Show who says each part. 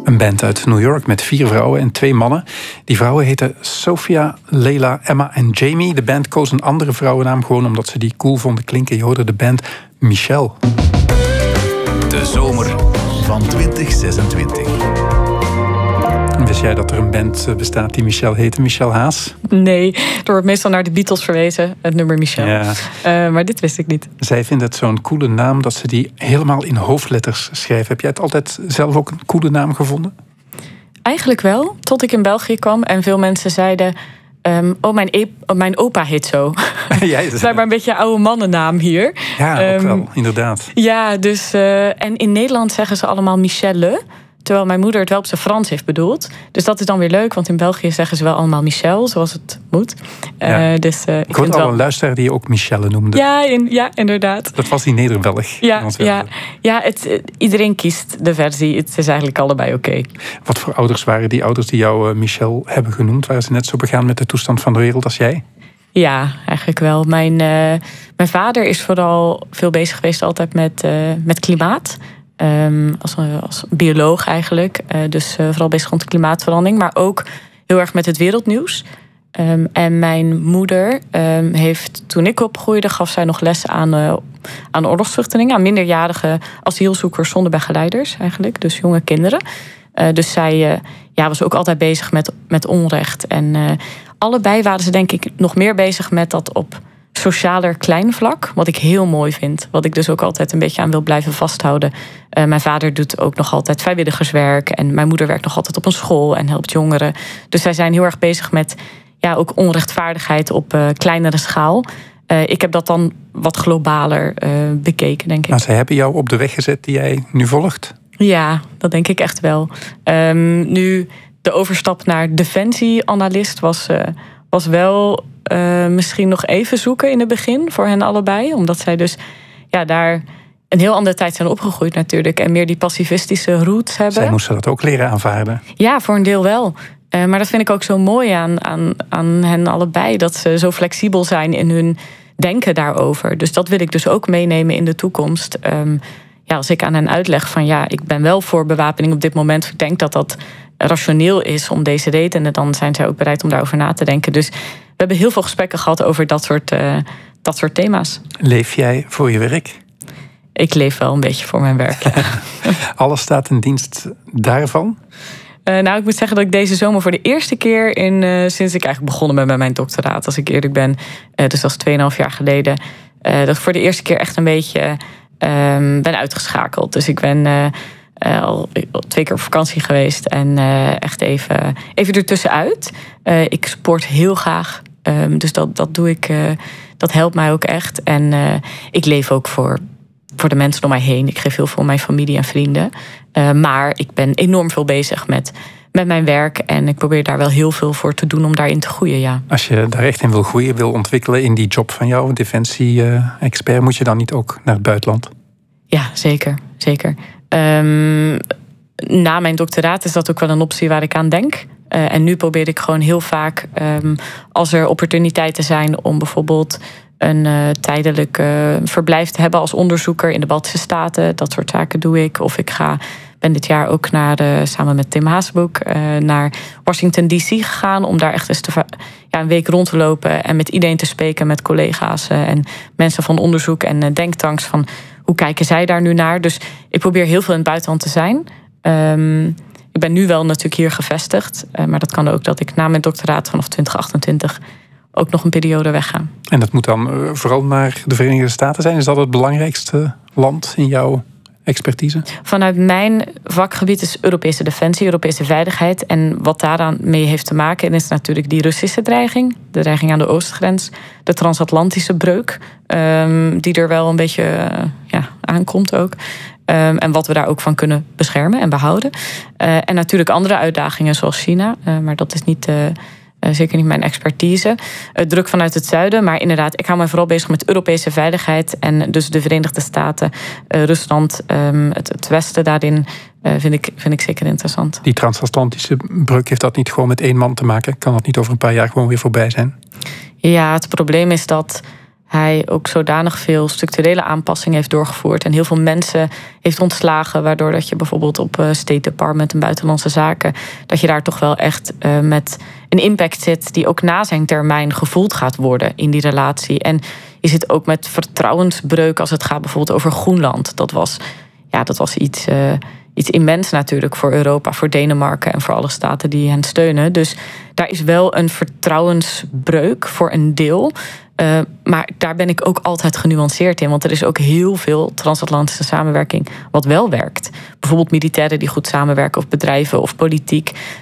Speaker 1: Een band uit New York met 4 vrouwen en 2 mannen. Die vrouwen heten Sophia, Leila, Emma en Jamie. De band koos een andere vrouwennaam gewoon omdat ze die cool vonden klinken. Je hoorde de band Michelle.
Speaker 2: De zomer van 2026.
Speaker 1: Wist jij dat er een band bestaat die Michelle heette? Michelle Haas?
Speaker 3: Nee, er wordt meestal naar de Beatles verwezen, het nummer Michelle. Ja. Maar dit wist ik niet.
Speaker 1: Zij vindt het zo'n coole naam dat ze die helemaal in hoofdletters schrijven. Heb jij het altijd zelf ook een coole naam gevonden?
Speaker 3: Eigenlijk wel, tot ik in België kwam en veel mensen zeiden... mijn opa heet zo.
Speaker 1: Ja,
Speaker 3: het is blijkbaar een beetje een oude mannennaam hier.
Speaker 1: Ja, ook wel, inderdaad.
Speaker 3: Ja, dus... en in Nederland zeggen ze allemaal Michelle... terwijl mijn moeder het wel op zijn Frans heeft bedoeld. Dus dat is dan weer leuk, want in België zeggen ze wel allemaal Michel, zoals het moet.
Speaker 1: Ja.
Speaker 3: Ik
Speaker 1: hoorde al een luisteraar die je ook Michelle noemde.
Speaker 3: Ja, inderdaad.
Speaker 1: Dat was die Neder-Belg.
Speaker 3: Iedereen kiest de versie. Het is eigenlijk allebei oké.
Speaker 1: Wat voor ouders waren die ouders die jou Michel hebben genoemd? Waren ze net zo begaan met de toestand van de wereld als jij?
Speaker 3: Ja, eigenlijk wel. Mijn vader is vooral veel bezig geweest altijd met klimaat. Als bioloog eigenlijk. Dus vooral bezig rond klimaatverandering. Maar ook heel erg met het wereldnieuws. En mijn moeder heeft, toen ik opgroeide... gaf zij nog lessen aan oorlogsvluchtelingen. Aan minderjarige asielzoekers zonder begeleiders eigenlijk. Dus jonge kinderen. Dus zij was ook altijd bezig met onrecht. En allebei waren ze denk ik nog meer bezig met dat op... socialer klein vlak, wat ik heel mooi vind. Wat ik dus ook altijd een beetje aan wil blijven vasthouden. Mijn vader doet ook nog altijd vrijwilligerswerk. En mijn moeder werkt nog altijd op een school en helpt jongeren. Dus zij zijn heel erg bezig met ook onrechtvaardigheid op kleinere schaal. Ik heb dat dan wat globaler bekeken, denk ik.
Speaker 1: Maar zij hebben jou op de weg gezet die jij nu volgt?
Speaker 3: Ja, dat denk ik echt wel. Nu, de overstap naar defensieanalist was wel... misschien nog even zoeken in het begin voor hen allebei. Omdat zij dus daar een heel andere tijd zijn opgegroeid natuurlijk. En meer die pacifistische roots hebben.
Speaker 1: Zij moesten dat ook leren aanvaarden.
Speaker 3: Ja, voor een deel wel. Maar dat vind ik ook zo mooi aan hen allebei. Dat ze zo flexibel zijn in hun denken daarover. Dus dat wil ik dus ook meenemen in de toekomst. Als ik aan hen uitleg van ik ben wel voor bewapening op dit moment. Ik denk dat dat rationeel is om deze redenen. Dan zijn zij ook bereid om daarover na te denken. Dus we hebben heel veel gesprekken gehad over dat soort thema's.
Speaker 1: Leef jij voor je werk?
Speaker 3: Ik leef wel een beetje voor mijn werk, ja.
Speaker 1: Alles staat in dienst daarvan?
Speaker 3: Ik moet zeggen dat ik deze zomer voor de eerste keer... sinds ik eigenlijk begonnen ben met mijn doctoraat... als ik eerlijk ben, dus dat is 2,5 jaar geleden... dat ik voor de eerste keer echt een beetje ben uitgeschakeld. Dus ik ben... al 2 keer op vakantie geweest en echt even ertussenuit. Ik sport heel graag, dus dat doe ik. Dat helpt mij ook echt. En ik leef ook voor de mensen om mij heen. Ik geef heel veel aan mijn familie en vrienden. Maar ik ben enorm veel bezig met mijn werk. En ik probeer daar wel heel veel voor te doen om daarin te groeien, ja. Als
Speaker 1: je daar echt in wil groeien, wil ontwikkelen in die job van jou, defensie-expert, moet je dan niet ook naar het buitenland? Ja, zeker. Na mijn doctoraat is dat ook wel een optie waar ik aan denk. En nu probeer ik gewoon heel vaak, als er opportuniteiten zijn om bijvoorbeeld een tijdelijk verblijf te hebben als onderzoeker in de Baltische Staten. Dat soort zaken doe ik. Of ik ben dit jaar ook samen met Tim Haasbroek naar Washington D.C. gegaan om daar echt eens een week rond te lopen en met iedereen te spreken, met collega's en mensen van onderzoek en denktanks van hoe kijken zij daar nu naar. Dus ik probeer heel veel in het buitenland te zijn. Ik ben nu wel natuurlijk hier gevestigd, maar dat kan ook dat ik na mijn doctoraat vanaf 2028 ook nog een periode wegga. En dat moet dan vooral naar de Verenigde Staten zijn? Is dat het belangrijkste land in jouw expertise? Vanuit mijn vakgebied is Europese defensie, Europese veiligheid. En wat daaraan mee heeft te maken is natuurlijk die Russische dreiging. De dreiging aan de oostgrens. De transatlantische breuk. Die er wel een beetje aankomt ook. En wat we daar ook van kunnen beschermen en behouden. En natuurlijk andere uitdagingen zoals China. Maar dat is zeker niet mijn expertise. Druk vanuit het zuiden. Maar inderdaad, ik hou me vooral bezig met Europese veiligheid. En dus de Verenigde Staten, Rusland, het Westen daarin vind ik zeker interessant. Die transatlantische breuk, heeft dat niet gewoon met één man te maken? Kan dat niet over een paar jaar gewoon weer voorbij zijn? Ja, het probleem is dat hij ook zodanig veel structurele aanpassingen heeft doorgevoerd en heel veel mensen heeft ontslagen, waardoor dat je bijvoorbeeld op State Department en Buitenlandse Zaken, dat je daar toch wel echt met een impact zit die ook na zijn termijn gevoeld gaat worden in die relatie. En je zit ook met vertrouwensbreuk als het gaat bijvoorbeeld over Groenland. Dat was iets immens natuurlijk voor Europa, voor Denemarken en voor alle staten die hen steunen. Dus daar is wel een vertrouwensbreuk voor een deel. Maar daar ben ik ook altijd genuanceerd in. Want er is ook heel veel transatlantische samenwerking wat wel werkt. Bijvoorbeeld militairen die goed samenwerken, of bedrijven of politiek.